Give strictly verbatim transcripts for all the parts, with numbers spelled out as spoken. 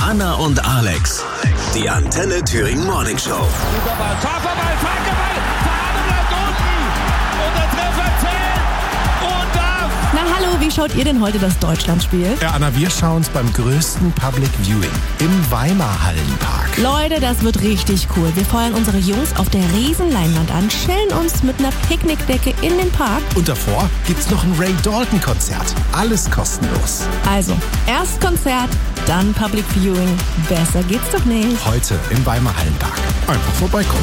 Anna und Alex. Die Antenne Thüringen Morning Show. Superball, Torverball, Flankerball, Fahne bleibt unten. Und der Treffer zählt und darf. Na hallo, wie schaut ihr denn heute das Deutschlandspiel? Ja, Anna, wir schauen uns beim größten Public Viewing im Weimar Hallenpark. Leute, das wird richtig cool. Wir feuern unsere Jungs auf der Riesenleinwand an, chillen uns mit einer Picknickdecke in den Park. Und davor gibt's noch ein Ray Dalton Konzert. Alles kostenlos. Also, erst Konzert, dann Public Viewing. Besser geht's doch nicht. Heute im Weimar Hallenpark. Einfach vorbeikommen.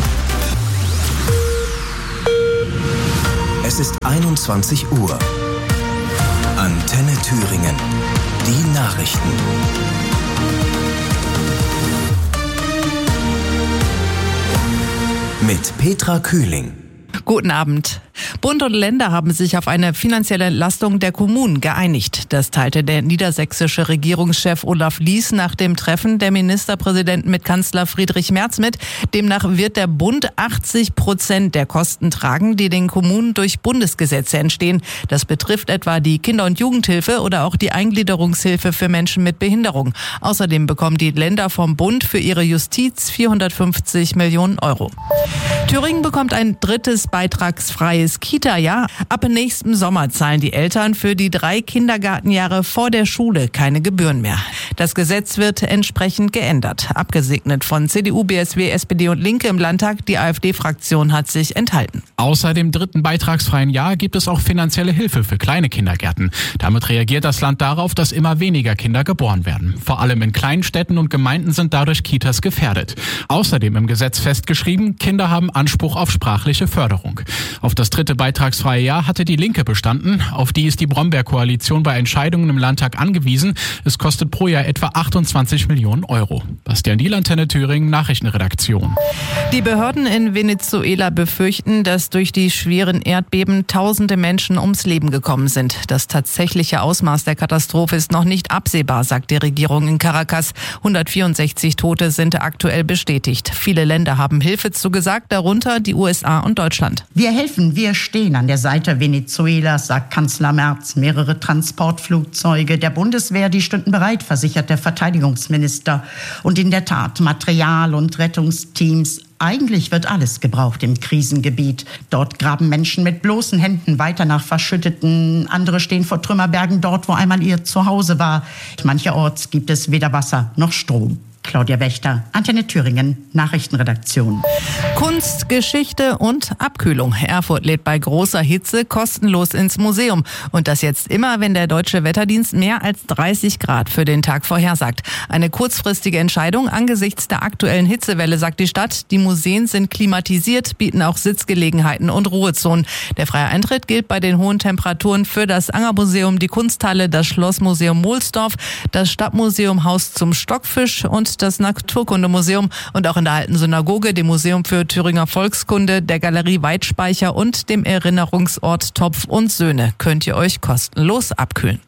Es ist einundzwanzig Uhr. Antenne Thüringen. Die Nachrichten. Mit Petra Kühling. Guten Abend. Bund und Länder haben sich auf eine finanzielle Entlastung der Kommunen geeinigt. Das teilte der niedersächsische Regierungschef Olaf Lies nach dem Treffen der Ministerpräsidenten mit Kanzler Friedrich Merz mit. Demnach wird der Bund achtzig Prozent der Kosten tragen, die den Kommunen durch Bundesgesetze entstehen. Das betrifft etwa die Kinder- und Jugendhilfe oder auch die Eingliederungshilfe für Menschen mit Behinderung. Außerdem bekommen die Länder vom Bund für ihre Justiz vierhundertfünfzig Millionen Euro. Thüringen bekommt ein drittes beitragsfreies Kita-Jahr. Ab nächstem Sommer zahlen die Eltern für die drei Kindergartenjahre vor der Schule keine Gebühren mehr. Das Gesetz wird entsprechend geändert. Abgesegnet von C D U, B S W, S P D und Linke im Landtag. Die AfD-Fraktion hat sich enthalten. Außer dem dritten beitragsfreien Jahr gibt es auch finanzielle Hilfe für kleine Kindergärten. Damit reagiert das Land darauf, dass immer weniger Kinder geboren werden. Vor allem in kleinen Städten und Gemeinden sind dadurch Kitas gefährdet. Außerdem im Gesetz festgeschrieben, Kinder haben Anspruch auf sprachliche Förderung. Auf das dritte beitragsfreie Jahr hatte die Linke bestanden. Auf die ist die Brombeer-Koalition bei Entscheidungen im Landtag angewiesen. Es kostet pro Jahr etwa achtundzwanzig Millionen Euro. Bastian Diel, Antenne Thüringen, Nachrichtenredaktion. Die Behörden in Venezuela befürchten, dass durch die schweren Erdbeben tausende Menschen ums Leben gekommen sind. Das tatsächliche Ausmaß der Katastrophe ist noch nicht absehbar, sagt die Regierung in Caracas. hundertvierundsechzig Tote sind aktuell bestätigt. Viele Länder haben Hilfe zugesagt, darunter die U S A und Deutschland. Wir helfen, wir stehen an der Seite Venezuelas, sagt Kanzler Merz. Mehrere Transportflugzeuge der Bundeswehr, die stünden bereit, versichert der Verteidigungsminister. Und in der Tat, Material und Rettungsteams. Eigentlich wird alles gebraucht im Krisengebiet. Dort graben Menschen mit bloßen Händen weiter nach Verschütteten. Andere stehen vor Trümmerbergen dort, wo einmal ihr Zuhause war. Mancherorts gibt es weder Wasser noch Strom. Claudia Wächter, Antenne Thüringen, Nachrichtenredaktion. Kunst, Geschichte und Abkühlung. Erfurt lädt bei großer Hitze kostenlos ins Museum. Und das jetzt immer, wenn der Deutsche Wetterdienst mehr als dreißig Grad für den Tag vorhersagt. Eine kurzfristige Entscheidung angesichts der aktuellen Hitzewelle, sagt die Stadt. Die Museen sind klimatisiert, bieten auch Sitzgelegenheiten und Ruhezonen. Der freie Eintritt gilt bei den hohen Temperaturen für das Angermuseum, die Kunsthalle, das Schlossmuseum Mohlsdorf, das Stadtmuseum Haus zum Stockfisch und das Naturkundemuseum und auch in der Alten Synagoge, dem Museum für Thüringer Volkskunde, der Galerie Weidspeicher und dem Erinnerungsort Topf und Söhne könnt ihr euch kostenlos abkühlen.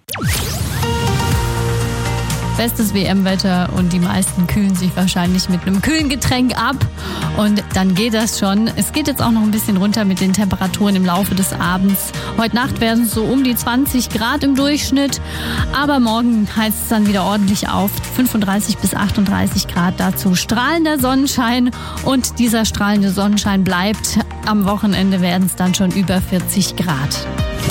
Bestes W M-Wetter und die meisten kühlen sich wahrscheinlich mit einem kühlen Getränk ab und dann geht das schon. Es geht jetzt auch noch ein bisschen runter mit den Temperaturen im Laufe des Abends. Heute Nacht werden es so um die zwanzig Grad im Durchschnitt, aber morgen heizt es dann wieder ordentlich auf. fünfunddreißig bis achtunddreißig Grad, dazu strahlender Sonnenschein und dieser strahlende Sonnenschein bleibt. Am Wochenende werden es dann schon über vierzig Grad.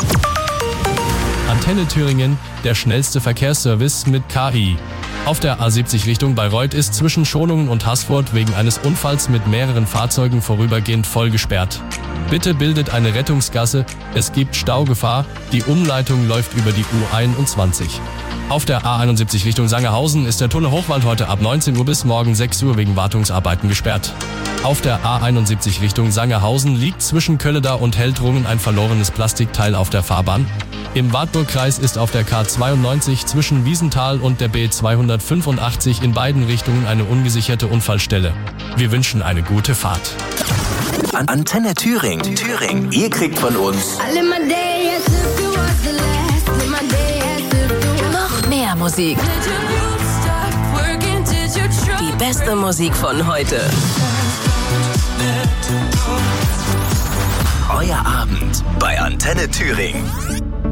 Antenne Thüringen, der schnellste Verkehrsservice mit K I. Auf der A siebzig Richtung Bayreuth ist zwischen Schonungen und Haßfurt wegen eines Unfalls mit mehreren Fahrzeugen vorübergehend voll gesperrt. Bitte bildet eine Rettungsgasse, es gibt Staugefahr, die Umleitung läuft über die U einundzwanzig. Auf der A einundsiebzig Richtung Sangerhausen ist der Tunnel Hochwald heute ab neunzehn Uhr bis morgen sechs Uhr wegen Wartungsarbeiten gesperrt. Auf der A einundsiebzig Richtung Sangerhausen liegt zwischen Kölleda und Heldrungen ein verlorenes Plastikteil auf der Fahrbahn. Im Wartburgkreis ist auf der K zweiundneunzig zwischen Wiesenthal und der B zweihundertfünfundachtzig in beiden Richtungen eine ungesicherte Unfallstelle. Wir wünschen eine gute Fahrt. Antenne Thüringen. Thüringen. Ihr kriegt von uns noch mehr Musik. Die beste Musik von heute. Euer Abend bei Antenne Thüringen.